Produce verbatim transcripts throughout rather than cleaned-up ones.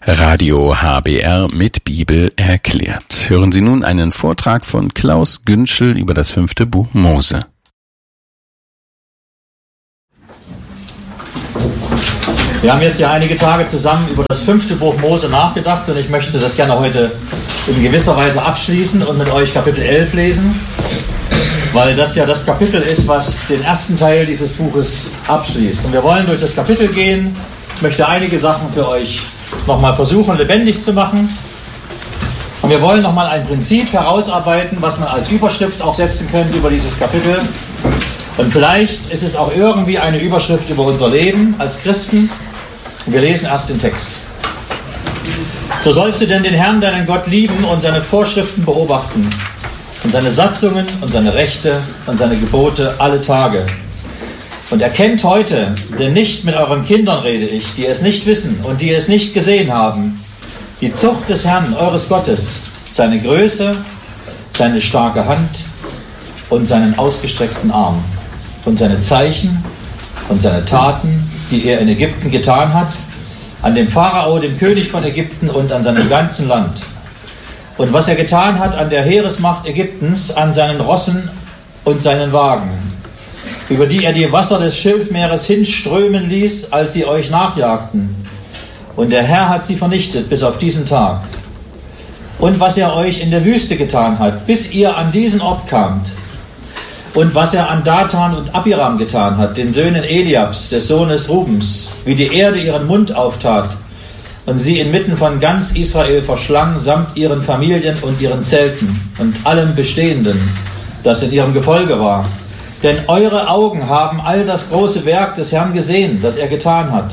Radio H B R mit Bibel erklärt. Hören Sie nun einen Vortrag von Klaus Günschel über das fünfte Buch Mose. Wir haben jetzt ja einige Tage zusammen über das fünfte Buch Mose nachgedacht und ich möchte das gerne heute in gewisser Weise abschließen und mit euch Kapitel elf lesen, weil das ja das Kapitel ist, was den ersten Teil dieses Buches abschließt. Und wir wollen durch das Kapitel gehen. Ich möchte einige Sachen für euch nochmal versuchen, lebendig zu machen. Und wir wollen nochmal ein Prinzip herausarbeiten, was man als Überschrift auch setzen könnte über dieses Kapitel. Und vielleicht ist es auch irgendwie eine Überschrift über unser Leben als Christen. Und wir lesen erst den Text. So sollst du denn den Herrn, deinen Gott, lieben und seine Vorschriften beobachten und seine Satzungen und seine Rechte und seine Gebote alle Tage. Und erkennt heute, denn nicht mit euren Kindern rede ich, die es nicht wissen und die es nicht gesehen haben, die Zucht des Herrn, eures Gottes, seine Größe, seine starke Hand und seinen ausgestreckten Arm und seine Zeichen und seine Taten, die er in Ägypten getan hat, an dem Pharao, dem König von Ägypten und an seinem ganzen Land. Und was er getan hat an der Heeresmacht Ägyptens, an seinen Rossen und seinen Wagen, über die er die Wasser des Schilfmeeres hinströmen ließ, als sie euch nachjagten. Und der Herr hat sie vernichtet bis auf diesen Tag. Und was er euch in der Wüste getan hat, bis ihr an diesen Ort kamt. Und was er an Dathan und Abiram getan hat, den Söhnen Eliabs, des Sohnes Rubens, wie die Erde ihren Mund auftat und sie inmitten von ganz Israel verschlang, samt ihren Familien und ihren Zelten und allem Bestehenden, das in ihrem Gefolge war. Denn eure Augen haben all das große Werk des Herrn gesehen, das er getan hat.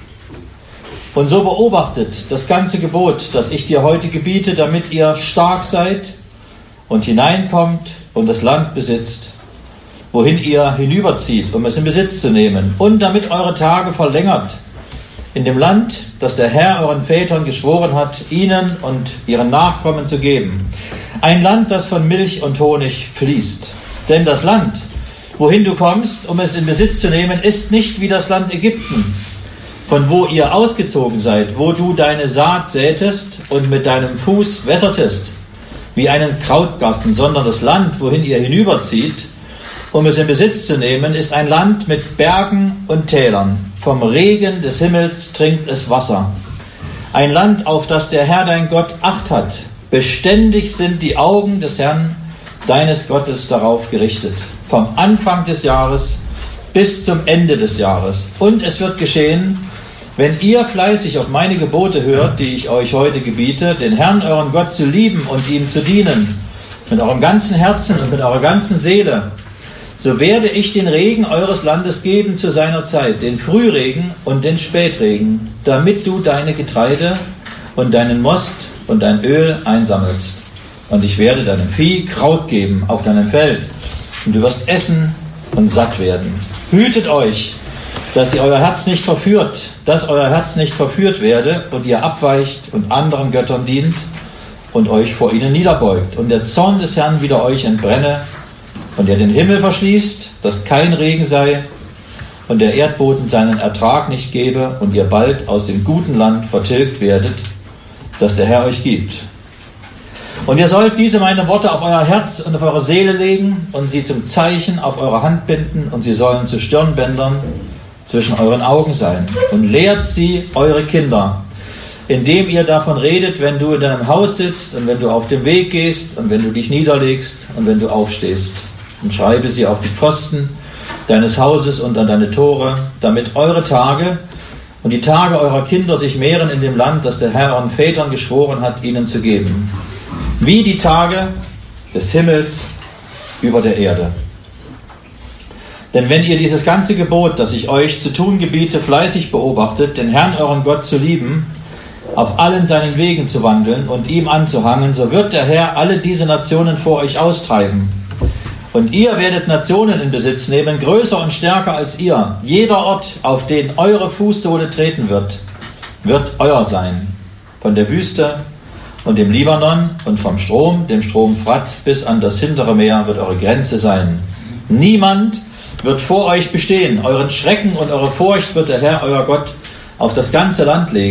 Und so beobachtet das ganze Gebot, das ich dir heute gebiete, damit ihr stark seid und hineinkommt und das Land besitzt, wohin ihr hinüberzieht, um es in Besitz zu nehmen, und damit eure Tage verlängert in dem Land, das der Herr euren Vätern geschworen hat, ihnen und ihren Nachkommen zu geben. Ein Land, das von Milch und Honig fließt. Denn das Land, wohin du kommst, um es in Besitz zu nehmen, ist nicht wie das Land Ägypten, von wo ihr ausgezogen seid, wo du deine Saat sätest und mit deinem Fuß wässertest, wie einen Krautgarten, sondern das Land, wohin ihr hinüberzieht, um es in Besitz zu nehmen, ist ein Land mit Bergen und Tälern. Vom Regen des Himmels trinkt es Wasser. Ein Land, auf das der Herr dein Gott Acht hat. Beständig sind die Augen des Herrn, deines Gottes, darauf gerichtet. Vom Anfang des Jahres bis zum Ende des Jahres. Und es wird geschehen, wenn ihr fleißig auf meine Gebote hört, die ich euch heute gebiete, den Herrn, euren Gott, zu lieben und ihm zu dienen, mit eurem ganzen Herzen und mit eurer ganzen Seele, so werde ich den Regen eures Landes geben zu seiner Zeit, den Frühregen und den Spätregen, damit du deine Getreide und deinen Most und dein Öl einsammelst. Und ich werde deinem Vieh Kraut geben auf deinem Feld, und du wirst essen und satt werden. Hütet euch, dass ihr euer Herz nicht verführt, dass euer Herz nicht verführt werde und ihr abweicht und anderen Göttern dient und euch vor ihnen niederbeugt und der Zorn des Herrn wider euch entbrenne und er den Himmel verschließt, dass kein Regen sei und der Erdboden seinen Ertrag nicht gebe und ihr bald aus dem guten Land vertilgt werdet, das der Herr euch gibt. Und ihr sollt diese meine Worte auf euer Herz und auf eure Seele legen und sie zum Zeichen auf eure Hand binden und sie sollen zu Stirnbändern zwischen euren Augen sein. Und lehrt sie eure Kinder, indem ihr davon redet, wenn du in deinem Haus sitzt und wenn du auf dem Weg gehst und wenn du dich niederlegst und wenn du aufstehst. Und schreibe sie auf die Pfosten deines Hauses und an deine Tore, damit eure Tage und die Tage eurer Kinder sich mehren in dem Land, das der Herr euren Vätern geschworen hat, ihnen zu geben. Wie die Tage des Himmels über der Erde. Denn wenn ihr dieses ganze Gebot, das ich euch zu tun gebiete, fleißig beobachtet, den Herrn, euren Gott, zu lieben, auf allen seinen Wegen zu wandeln und ihm anzuhangen, so wird der Herr alle diese Nationen vor euch austreiben. Und ihr werdet Nationen in Besitz nehmen, größer und stärker als ihr. Jeder Ort, auf den eure Fußsohle treten wird, wird euer sein. Von der Wüste und dem Libanon und vom Strom, dem Strom Frat, bis an das hintere Meer wird eure Grenze sein. Niemand wird vor euch bestehen. Euren Schrecken und eure Furcht wird der Herr, euer Gott, auf das ganze Land legen.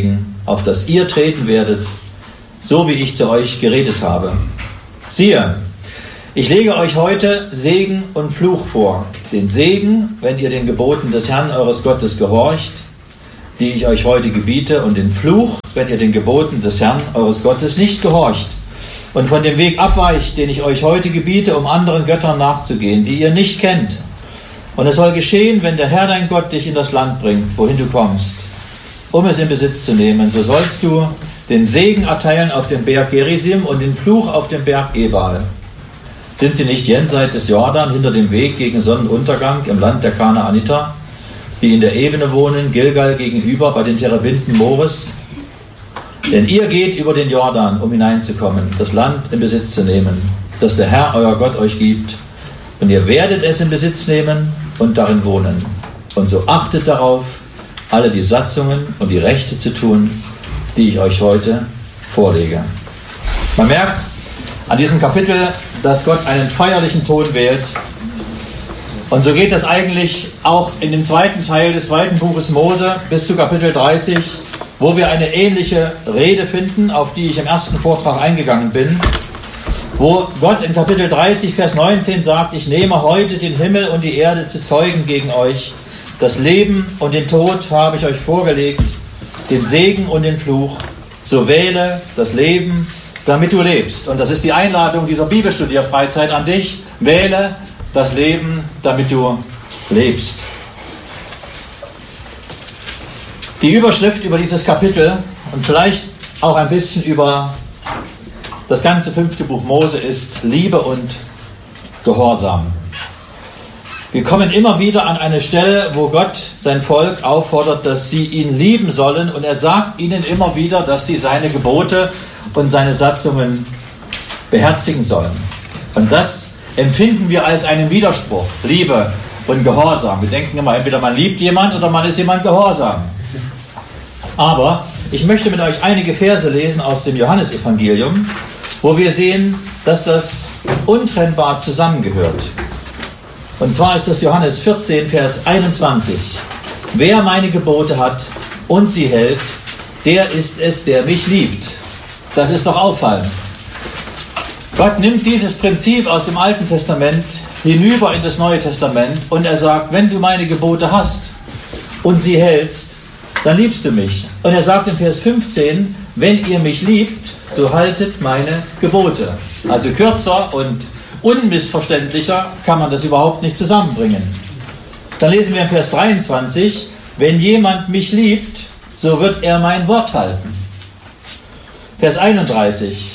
auf das ihr treten werdet, so wie ich zu euch geredet habe. Siehe, ich lege euch heute Segen und Fluch vor. Den Segen, wenn ihr den Geboten des Herrn eures Gottes gehorcht, die ich euch heute gebiete, und den Fluch, wenn ihr den Geboten des Herrn eures Gottes nicht gehorcht und von dem Weg abweicht, den ich euch heute gebiete, um anderen Göttern nachzugehen, die ihr nicht kennt. Und es soll geschehen, wenn der Herr dein Gott dich in das Land bringt, wohin du kommst, um es in Besitz zu nehmen, so sollst du den Segen erteilen auf dem Berg Gerizim und den Fluch auf dem Berg Ebal. Sind sie nicht jenseits des Jordan, hinter dem Weg gegen Sonnenuntergang im Land der Kanaaniter, die in der Ebene wohnen, Gilgal gegenüber bei den Terebinden Mores? Denn ihr geht über den Jordan, um hineinzukommen, das Land in Besitz zu nehmen, das der Herr, euer Gott, euch gibt. Und ihr werdet es in Besitz nehmen und darin wohnen. Und so achtet darauf, alle die Satzungen und die Rechte zu tun, die ich euch heute vorlege. Man merkt an diesem Kapitel, dass Gott einen feierlichen Ton wählt. Und so geht das eigentlich auch in dem zweiten Teil des zweiten Buches Mose bis zu Kapitel dreißig, wo wir eine ähnliche Rede finden, auf die ich im ersten Vortrag eingegangen bin, wo Gott in Kapitel dreißig, Vers neunzehn sagt, ich nehme heute den Himmel und die Erde zu Zeugen gegen euch. Das Leben und den Tod habe ich euch vorgelegt, den Segen und den Fluch. So wähle das Leben, damit du lebst. Und das ist die Einladung dieser Bibelstudierfreizeit an dich. Wähle das Leben, damit du lebst. Die Überschrift über dieses Kapitel und vielleicht auch ein bisschen über das ganze fünfte Buch Mose ist Liebe und Gehorsam. Wir kommen immer wieder an eine Stelle, wo Gott sein Volk auffordert, dass sie ihn lieben sollen, und er sagt ihnen immer wieder, dass sie seine Gebote und seine Satzungen beherzigen sollen. Und das empfinden wir als einen Widerspruch, Liebe und Gehorsam. Wir denken immer, entweder man liebt jemand oder man ist jemand gehorsam. Aber ich möchte mit euch einige Verse lesen aus dem Johannesevangelium, wo wir sehen, dass das untrennbar zusammengehört. Und zwar ist das Johannes vierzehn, Vers einundzwanzig. Wer meine Gebote hat und sie hält, der ist es, der mich liebt. Das ist doch auffallend. Gott nimmt dieses Prinzip aus dem Alten Testament hinüber in das Neue Testament und er sagt, wenn du meine Gebote hast und sie hältst, dann liebst du mich. Und er sagt in Vers fünfzehn, wenn ihr mich liebt, so haltet meine Gebote. Also kürzer und unmissverständlicher kann man das überhaupt nicht zusammenbringen. Dann lesen wir in Vers dreiundzwanzig, wenn jemand mich liebt, so wird er mein Wort halten. Vers einunddreißig,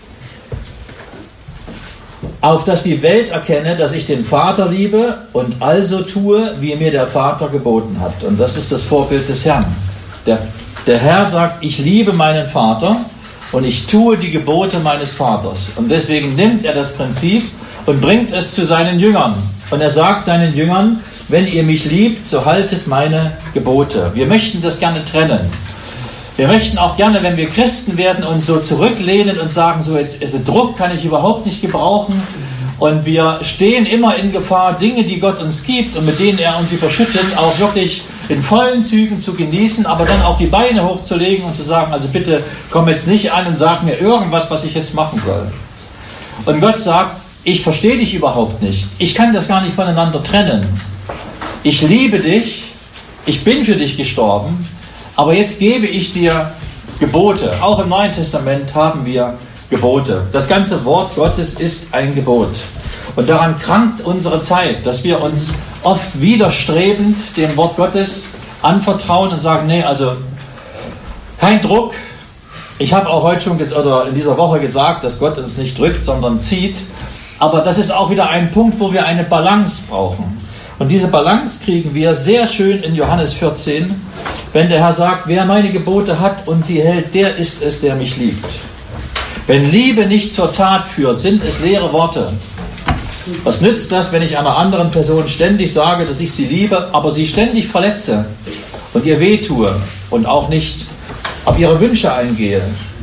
auf dass die Welt erkenne, dass ich den Vater liebe und also tue, wie mir der Vater geboten hat. Und das ist das Vorbild des Herrn. Der, der Herr sagt, ich liebe meinen Vater und ich tue die Gebote meines Vaters. Und deswegen nimmt er das Prinzip und bringt es zu seinen Jüngern. Und er sagt seinen Jüngern, wenn ihr mich liebt, so haltet meine Gebote. Wir möchten das gerne trennen. Wir möchten auch gerne, wenn wir Christen werden, uns so zurücklehnen und sagen, so jetzt also Druck kann ich überhaupt nicht gebrauchen. Und wir stehen immer in Gefahr, Dinge, die Gott uns gibt und mit denen er uns überschüttet, auch wirklich in vollen Zügen zu genießen, aber dann auch die Beine hochzulegen und zu sagen, also bitte komm jetzt nicht an und sag mir irgendwas, was ich jetzt machen soll. Und Gott sagt, ich verstehe dich überhaupt nicht. Ich kann das gar nicht voneinander trennen. Ich liebe dich, ich bin für dich gestorben, aber jetzt gebe ich dir Gebote. Auch im Neuen Testament haben wir Gebote. Das ganze Wort Gottes ist ein Gebot. Und daran krankt unsere Zeit, dass wir uns oft widerstrebend dem Wort Gottes anvertrauen und sagen, nee, also kein Druck. Ich habe auch heute schon oder in dieser Woche gesagt, dass Gott uns nicht drückt, sondern zieht. Aber das ist auch wieder ein Punkt, wo wir eine Balance brauchen. Und diese Balance kriegen wir sehr schön in Johannes vierzehn, wenn der Herr sagt, wer meine Gebote hat und sie hält, der ist es, der mich liebt. Wenn Liebe nicht zur Tat führt, sind es leere Worte. Was nützt das, wenn ich einer anderen Person ständig sage, dass ich sie liebe, aber sie ständig verletze und ihr wehtue und auch nicht auf ihre Wünsche eingehe?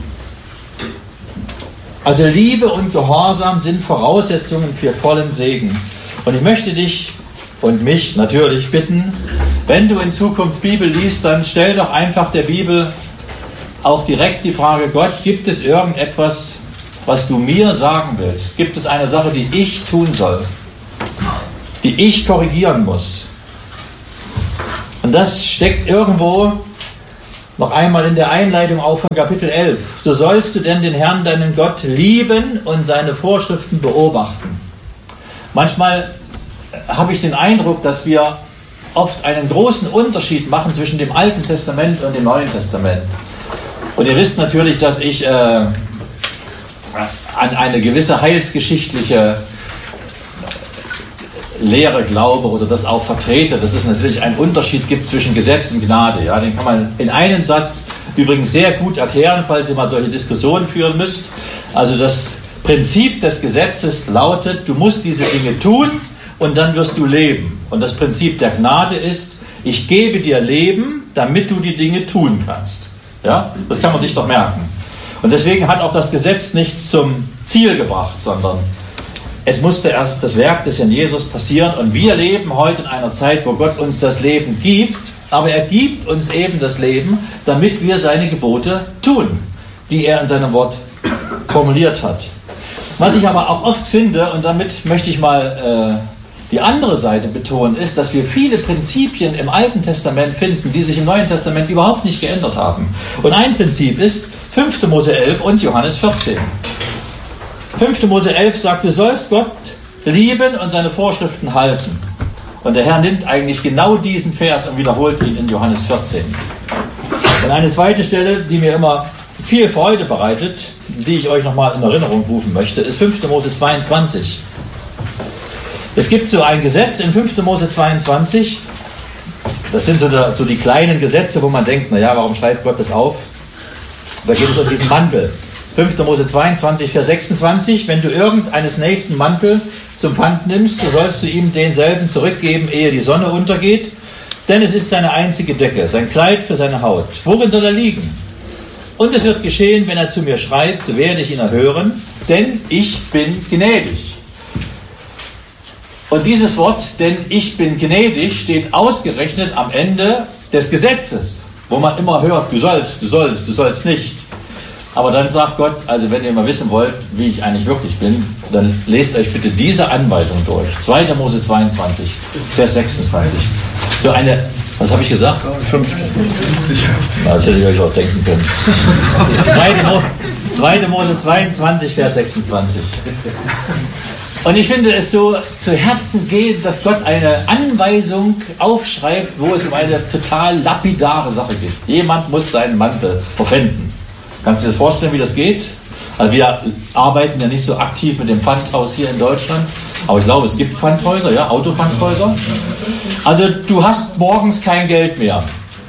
Also Liebe und Gehorsam sind Voraussetzungen für vollen Segen. Und ich möchte dich und mich natürlich bitten, wenn du in Zukunft Bibel liest, dann stell doch einfach der Bibel auch direkt die Frage, Gott, gibt es irgendetwas, was du mir sagen willst? Gibt es eine Sache, die ich tun soll, die ich korrigieren muss? Und das steckt irgendwo noch einmal in der Einleitung auch von Kapitel elf. So sollst du denn den Herrn, deinen Gott, lieben und seine Vorschriften beobachten. Manchmal habe ich den Eindruck, dass wir oft einen großen Unterschied machen zwischen dem Alten Testament und dem Neuen Testament. Und ihr wisst natürlich, dass ich äh, an eine gewisse heilsgeschichtliche Lehre glaube oder das auch vertrete, dass es natürlich einen Unterschied gibt zwischen Gesetz und Gnade. Ja, den kann man in einem Satz übrigens sehr gut erklären, falls ihr mal solche Diskussionen führen müsst. Also das Prinzip des Gesetzes lautet, du musst diese Dinge tun und dann wirst du leben. Und das Prinzip der Gnade ist, ich gebe dir Leben, damit du die Dinge tun kannst. Ja, das kann man sich doch merken. Und deswegen hat auch das Gesetz nichts zum Ziel gebracht, sondern es musste erst das Werk des Herrn Jesus passieren. Und wir leben heute in einer Zeit, wo Gott uns das Leben gibt, aber er gibt uns eben das Leben, damit wir seine Gebote tun, die er in seinem Wort formuliert hat. Was ich aber auch oft finde, und damit möchte ich mal äh, die andere Seite betonen, ist, dass wir viele Prinzipien im Alten Testament finden, die sich im Neuen Testament überhaupt nicht geändert haben. Und ein Prinzip ist fünfte Mose elf und Johannes vierzehn. fünfte Mose elf sagt, du sollst Gott lieben und seine Vorschriften halten. Und der Herr nimmt eigentlich genau diesen Vers und wiederholt ihn in Johannes vierzehn. Und eine zweite Stelle, die mir immer viel Freude bereitet, die ich euch nochmal in Erinnerung rufen möchte, ist fünfte Mose zweiundzwanzig. Es gibt so ein Gesetz in fünfte Mose zweiundzwanzig, das sind so die, so die kleinen Gesetze, wo man denkt, naja, warum schreibt Gott das auf? Da geht es um diesen Mantel. fünfte Mose zweiundzwanzig, Vers sechsundzwanzig, wenn du irgendeines nächsten Mantel zum Pfand nimmst, so sollst du ihm denselben zurückgeben, ehe die Sonne untergeht, denn es ist seine einzige Decke, sein Kleid für seine Haut. Worin soll er liegen? Und es wird geschehen, wenn er zu mir schreit, so werde ich ihn erhören, denn ich bin gnädig. Und dieses Wort, denn ich bin gnädig, steht ausgerechnet am Ende des Gesetzes, wo man immer hört, du sollst, du sollst, du sollst nicht. Aber dann sagt Gott, also wenn ihr mal wissen wollt, wie ich eigentlich wirklich bin, dann lest euch bitte diese Anweisung durch. zweite Mose zweiundzwanzig, Vers sechsundzwanzig. So eine, was habe ich gesagt? Fünfte. Das hätte ich euch auch denken können. zweite Mose zweiundzwanzig, Vers sechsundzwanzig. Und ich finde es so zu Herzen geht, dass Gott eine Anweisung aufschreibt, wo es um eine total lapidare Sache geht. Jemand muss seinen Mantel verpfänden. Kannst du dir das vorstellen, wie das geht? Also wir arbeiten ja nicht so aktiv mit dem Pfandhaus hier in Deutschland, aber ich glaube, es gibt Pfandhäuser, ja, Autopfandhäuser. Also du hast morgens kein Geld mehr.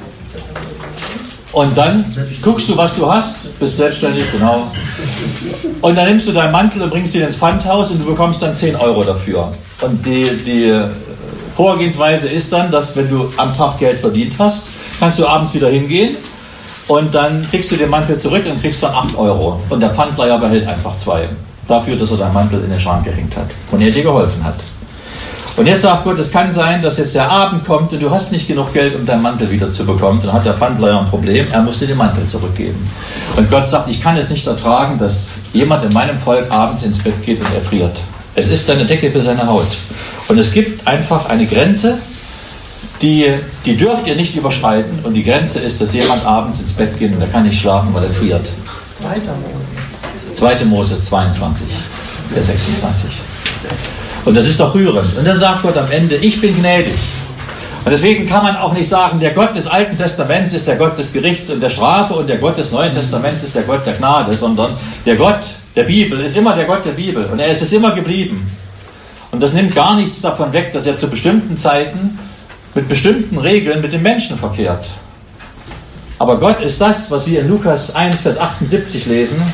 Und dann guckst du, was du hast, bist selbstständig, genau. Und dann nimmst du deinen Mantel und bringst ihn ins Pfandhaus und du bekommst dann zehn Euro dafür. Und die, die Vorgehensweise ist dann, dass wenn du am Tag Geld verdient hast, kannst du abends wieder hingehen und dann kriegst du den Mantel zurück und kriegst dann acht Euro. Und der Pfandleiher behält einfach zwei. Dafür, dass er deinen Mantel in den Schrank gehängt hat und er dir geholfen hat. Und jetzt sagt Gott, es kann sein, dass jetzt der Abend kommt und du hast nicht genug Geld, um deinen Mantel wieder zu bekommen. Dann hat der Pfandleiher ein Problem, er muss dir den Mantel zurückgeben. Und Gott sagt, ich kann es nicht ertragen, dass jemand in meinem Volk abends ins Bett geht und erfriert. Es ist seine Decke für seine Haut. Und es gibt einfach eine Grenze, die, die dürft ihr nicht überschreiten. Und die Grenze ist, dass jemand abends ins Bett geht und er kann nicht schlafen, weil er friert. zweite Mose zweiundzwanzig, Vers sechsundzwanzig. Und das ist doch rührend. Und dann sagt Gott am Ende, ich bin gnädig. Und deswegen kann man auch nicht sagen, der Gott des Alten Testaments ist der Gott des Gerichts und der Strafe und der Gott des Neuen Testaments ist der Gott der Gnade, sondern der Gott der Bibel ist immer der Gott der Bibel. Und er ist es immer geblieben. Und das nimmt gar nichts davon weg, dass er zu bestimmten Zeiten mit bestimmten Regeln mit den Menschen verkehrt. Aber Gott ist das, was wir in Lukas eins, Vers achtundsiebzig lesen.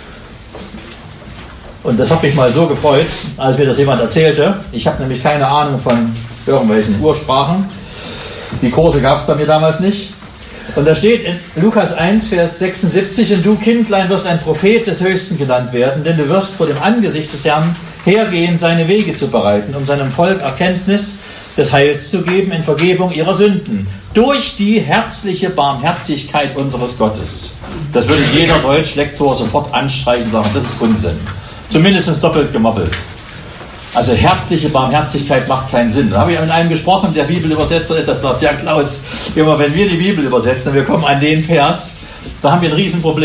Und das hat mich mal so gefreut, als mir das jemand erzählte. Ich habe nämlich keine Ahnung von irgendwelchen Ursprachen. Die Kurse gab es bei mir damals nicht. Und da steht in Lukas eins, Vers sechsundsiebzig, und du, Kindlein, wirst ein Prophet des Höchsten genannt werden, denn du wirst vor dem Angesicht des Herrn hergehen, seine Wege zu bereiten, um seinem Volk Erkenntnis des Heils zu geben in Vergebung ihrer Sünden durch die herzliche Barmherzigkeit unseres Gottes. Das würde jeder Deutschlektor sofort anstreichen und sagen, das ist Unsinn. Zumindest doppelt gemoppelt. Also herzliche Barmherzigkeit macht keinen Sinn. Da habe ich mit einem gesprochen, der Bibelübersetzer ist, das sagt, ja Klaus, immer wenn wir die Bibel übersetzen, wir kommen an den Vers, da haben wir ein Riesenproblem.